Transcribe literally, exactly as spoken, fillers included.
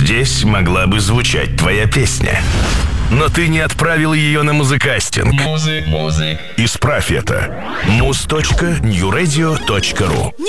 Здесь могла бы звучать твоя песня. Но ты не отправил ее на музыкастинг. Музык, музык. Исправь это. муз точка ньюрадио точка ру